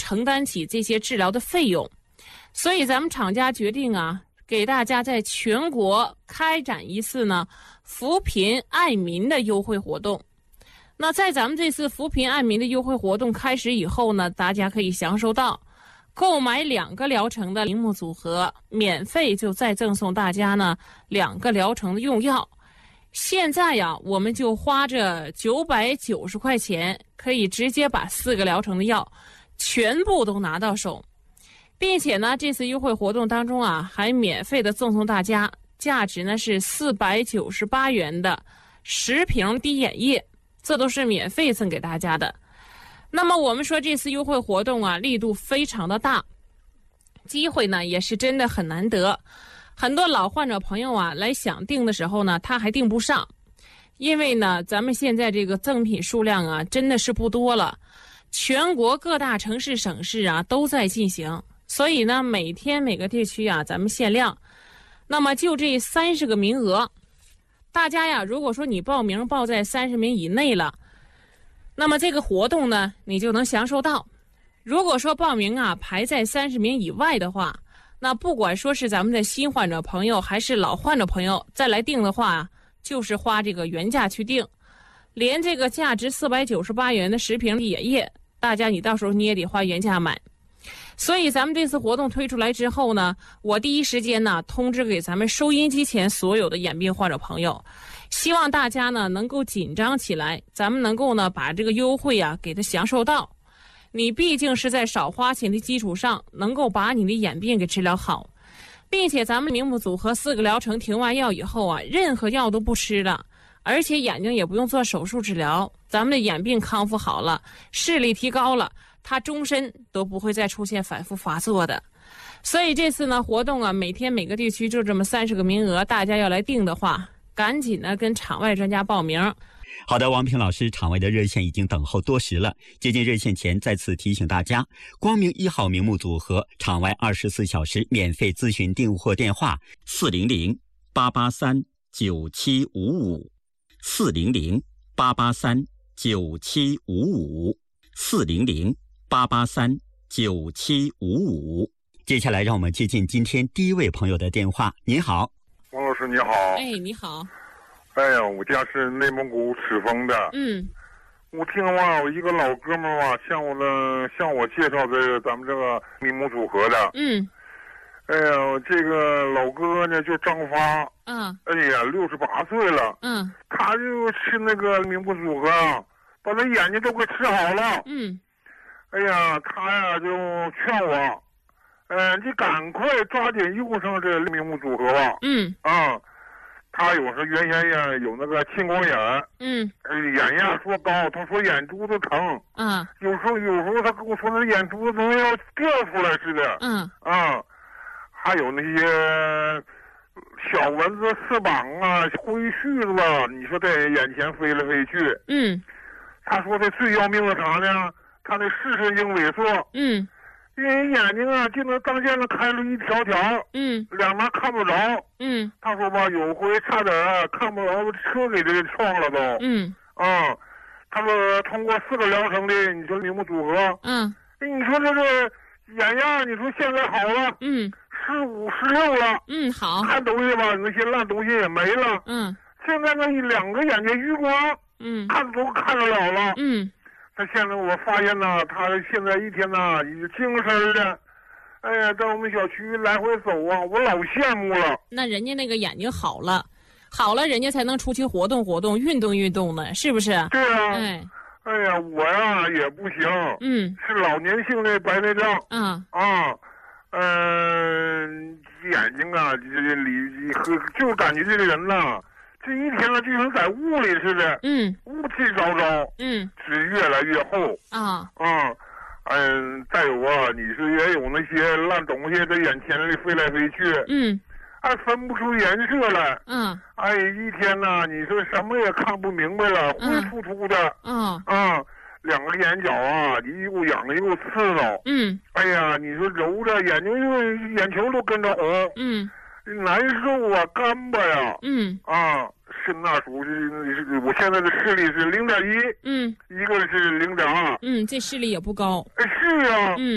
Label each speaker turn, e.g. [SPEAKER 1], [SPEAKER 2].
[SPEAKER 1] 承担起这些治疗的费用。所以咱们厂家决定啊，给大家在全国开展一次呢扶贫爱民的优惠活动。那在咱们这次扶贫爱民的优惠活动开始以后呢，大家可以享受到购买2个疗程的名目组合，免费就再赠送大家呢2个疗程的用药。现在呀，我们就花着990块钱，可以直接把4个疗程的药全部都拿到手，并且呢，这次优惠活动当中啊，还免费的赠送大家价值呢是498元的10瓶滴眼液，这都是免费赠给大家的。那么我们说这次优惠活动啊，力度非常的大，机会呢也是真的很难得。很多老患者朋友啊来想订的时候呢，他还订不上，因为呢咱们现在这个赠品数量啊真的是不多了，全国各大城市省市啊都在进行，所以呢每天每个地区啊咱们限量。那么就这30个名额，大家呀如果说你报名报在30名以内了，那么这个活动呢你就能享受到。如果说报名啊排在30名以外的话，那不管说是咱们的新患者朋友还是老患者朋友再来订的话，就是花这个原价去订，连这个价值498元的10瓶滴眼液，大家你到时候你也得花原价买。所以咱们这次活动推出来之后呢，我第一时间呢通知给咱们收音机前所有的眼病患者朋友，希望大家呢能够紧张起来，咱们能够呢把这个优惠啊给它享受到。你毕竟是在少花钱的基础上能够把你的眼病给治疗好，并且咱们名目组合4个疗程停完药以后啊，任何药都不吃了，而且眼睛也不用做手术治疗，咱们的眼病康复好了，视力提高了，它终身都不会再出现反复发作的。所以这次呢活动啊，每天每个地区就这么30个名额，大家要来订的话，赶紧呢跟场外专家报名。
[SPEAKER 2] 好的，王平老师，场外的热线已经等候多时了。接近热线前，再次提醒大家，光明1号名目组合场外24小时免费咨询订货电话400-883-9755 400-883-9755 400-883-9755。接下来让我们接近今天第一位朋友的电话。您好，
[SPEAKER 3] 王老师你好。
[SPEAKER 1] 哎，你好。
[SPEAKER 3] 哎呀，我家是内蒙古赤峰的。我听话，我一个老哥们吧，向我介绍咱们这个名目组合的。哎呀，这个老哥呢就张发。哎呀，68岁了。他就吃那个名目组合，把他眼睛都给吃好了。哎呀，他呀就劝我，你赶快抓紧用上这名目组合吧。他有时候原先呀有那个青光眼，眼压缩高，他说眼珠子疼，有时候他跟我说那眼珠子怎么要掉出来似的，还有那些小蚊子、翅膀啊、灰絮子吧，你说在眼前飞来飞去，他说这最要命的啥呢？他那视神经萎缩，因为眼睛啊就能当间的开了一条条，两边看不着，他说吧，有回差点看不着，车给这撞了都，他说通过4个疗程的，你说名目组合，你说这个眼压，你说现在好了，15、16了，
[SPEAKER 1] 好，
[SPEAKER 3] 看东西吧，那些烂东西也没了，现在那2个眼睛余光，看都看得了了，他现在我发现呢，他现在一天呢精神的，哎呀，在我们小区来回走啊，我老羡慕了。
[SPEAKER 1] 那人家那个眼睛好了，人家才能出去活动活动、运动呢，是不是？
[SPEAKER 3] 对啊。哎呀，我呀也不行，是老年性的白内障，眼睛啊，就感觉这个人呐。这一天呢，就像在雾里似的，雾气昭昭，是越来越厚再有啊，你说也有那些烂东西在眼前里飞来飞去，还分不出颜色来，一天呢，你说什么也看不明白了，灰突突的，2个眼角啊，一股痒一股刺挠，哎呀，你说揉着眼睛眼球都跟着红，难受啊，干巴呀，是那时候我现在的视力是0.1，一个是0.2，
[SPEAKER 1] 这视力也不高。
[SPEAKER 3] 是啊，